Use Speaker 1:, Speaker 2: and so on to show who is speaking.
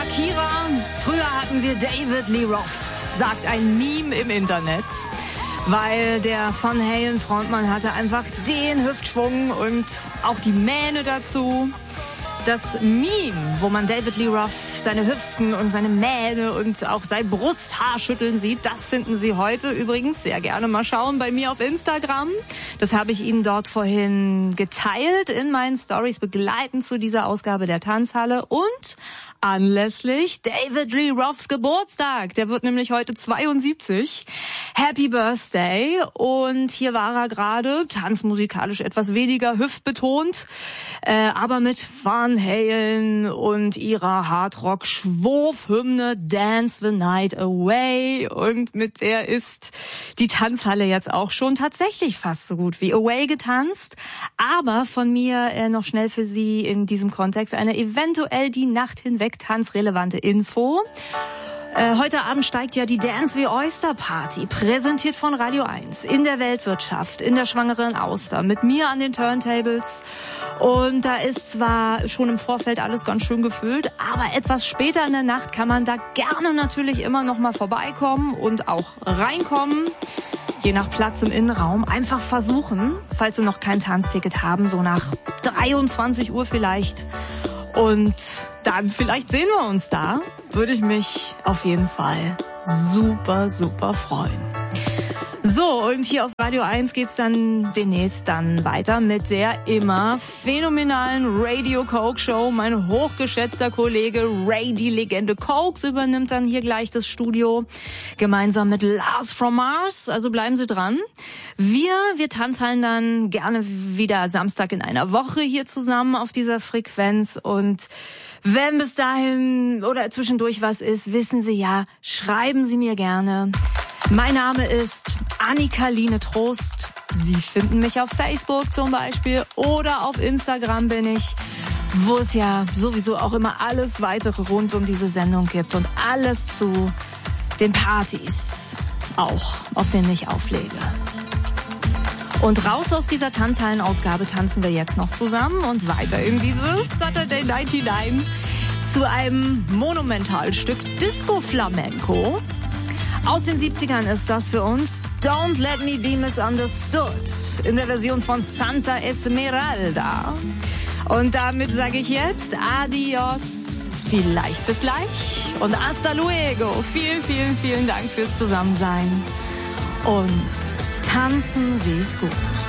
Speaker 1: Shakira. Früher hatten wir David Lee Roth, sagt ein Meme im Internet. Weil der Van Halen Frontmann hatte einfach den Hüftschwung und auch die Mähne dazu. Das Meme, wo man David Lee Roth seine Hüften und seine Mähne und auch sein Brusthaarschütteln sieht, das finden Sie heute übrigens sehr gerne mal schauen bei mir auf Instagram. Das habe ich Ihnen dort vorhin geteilt in meinen Stories begleitend zu dieser Ausgabe der Tanzhalle und anlässlich David Lee Roths Geburtstag. Der wird nämlich heute 72. Happy Birthday. Und hier war er gerade, tanzmusikalisch etwas weniger hüftbetont, aber mit Van Halen und ihrer Hardrock-Schwurfhymne Dance the Night Away. Und mit der ist die Tanzhalle jetzt auch schon tatsächlich fast so gut wie Away getanzt. Aber von mir noch schnell für Sie in diesem Kontext eine eventuell die Nacht hinweg tanzrelevante Info. Heute Abend steigt ja die Dance the Oyster Party, präsentiert von Radio 1, in der Weltwirtschaft, in der Schwangeren Auster, mit mir an den Turntables. Und da ist zwar schon im Vorfeld alles ganz schön gefüllt, aber etwas später in der Nacht kann man da gerne natürlich immer noch mal vorbeikommen und auch reinkommen. Je nach Platz im Innenraum einfach versuchen, falls Sie noch kein Tanzticket haben, so nach 23 Uhr vielleicht. Und dann vielleicht sehen wir uns da. Würde ich mich auf jeden Fall super, super freuen. So, und hier auf Radio 1 geht's dann demnächst dann weiter mit der immer phänomenalen Radio Coke Show. Mein hochgeschätzter Kollege Ray, die Legende Cokes, übernimmt dann hier gleich das Studio gemeinsam mit Lars from Mars. Also bleiben Sie dran. Wir tanzhallen dann gerne wieder Samstag in einer Woche hier zusammen auf dieser Frequenz. Und wenn bis dahin oder zwischendurch was ist, wissen Sie ja, schreiben Sie mir gerne. Mein Name ist Annika-Line Trost. Sie finden mich auf Facebook zum Beispiel oder auf Instagram bin ich, wo es ja sowieso auch immer alles weitere rund um diese Sendung gibt und alles zu den Partys auch, auf denen ich auflege. Und raus aus dieser Tanzhallen-Ausgabe tanzen wir jetzt noch zusammen und weiter in dieses Saturday 99 zu einem Monumentalstück Disco Flamenco. Aus den 70ern ist das für uns Don't Let Me Be Misunderstood in der Version von Santa Esmeralda. Und damit sage ich jetzt Adios, vielleicht bis gleich und hasta luego. Vielen, vielen, vielen Dank fürs Zusammensein und tanzen Sie es gut.